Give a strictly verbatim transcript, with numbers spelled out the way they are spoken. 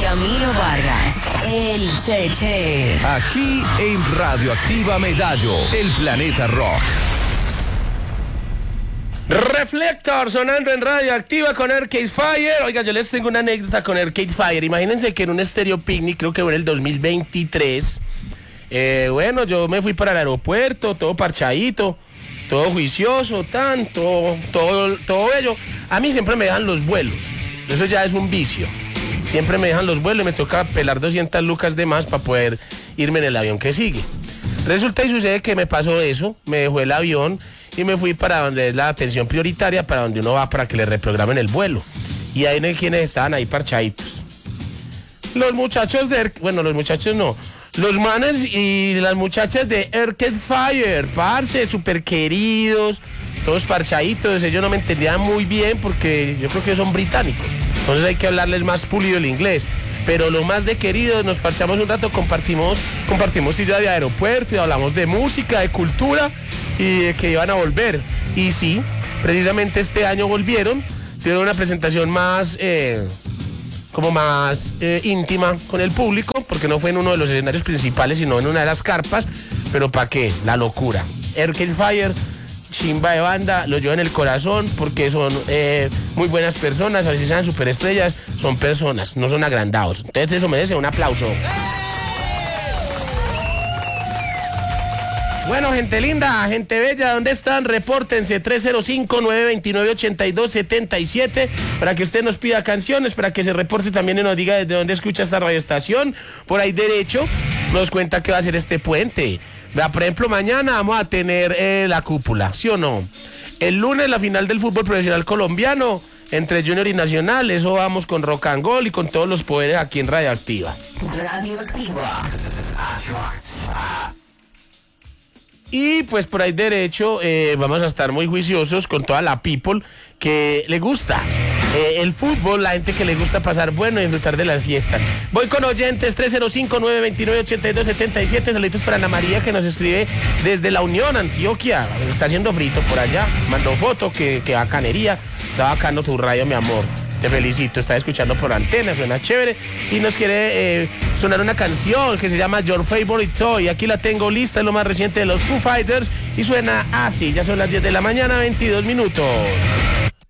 Camilo Vargas, el Cheche. Aquí en Radioactiva Medallo, el planeta rock. Reflector sonando en Radioactiva con Arcade Fire. Oiga, yo les tengo una anécdota con Arcade Fire. Imagínense que en un Stereo Picnic, creo que fue en el dos mil veintitrés, eh, bueno, yo me fui para el aeropuerto, todo parchadito, todo juicioso, tanto, todo, todo bello. A mí siempre me dejan los vuelos, eso ya es un vicio. Siempre me dejan los vuelos y me toca pelar doscientas lucas de más para poder irme en el avión que sigue. Resulta y sucede que me pasó eso, me dejó el avión y me fui para donde es la atención prioritaria, para donde uno va para que le reprogramen el vuelo. Y ahí no hay quienes estaban ahí parchaditos. Los muchachos de... Bueno, los muchachos no. Los manes y las muchachas de Arcade Fire, parce, súper queridos, todos parchaditos. Ellos no me entendían muy bien porque yo creo que son británicos. Entonces hay que hablarles más pulido el inglés. Pero lo más de queridos, nos parchamos un rato, compartimos, compartimos silla de aeropuerto y hablamos de música, de cultura y de que iban a volver. Y sí, precisamente este año volvieron, tuvieron una presentación más, eh, como más eh, íntima con el público, porque no fue en uno de los escenarios principales, sino en una de las carpas, pero ¿para qué? La locura. Arcade Fire, chimba de banda, lo llevo en el corazón porque son eh, muy buenas personas, a veces sean superestrellas, son personas, no son agrandados. Entonces eso merece un aplauso. Bueno, gente linda, gente bella, ¿dónde están? Repórtense tres cero cinco, nueve dos nueve, ocho dos siete siete para que usted nos pida canciones, para que se reporte también y nos diga desde dónde escucha esta radioestación. Por ahí derecho nos cuenta que va a ser este puente. Vea, por ejemplo, mañana vamos a tener eh, la cúpula, ¿sí o no? El lunes la final del fútbol profesional colombiano entre Junior y Nacional. Eso vamos con Rock and Roll y con todos los poderes aquí en Radioactiva. Radioactiva. Y pues por ahí derecho eh, vamos a estar muy juiciosos con toda la people que le gusta eh, el fútbol, la gente que le gusta pasar bueno y disfrutar de las fiestas. Voy con oyentes tres cero cinco, nueve dos nueve, ocho dos siete siete. Saluditos para Ana María, que nos escribe desde La Unión, Antioquia. Está haciendo frito por allá. Mandó foto, que, que bacanería. Está bacano tu radio, mi amor. Te felicito, está escuchando por antena, suena chévere y nos quiere eh, sonar una canción que se llama Your Favorite Toy. Aquí la tengo lista, es lo más reciente de los Foo Fighters y suena así. Ya son las diez de la mañana, veintidós minutos.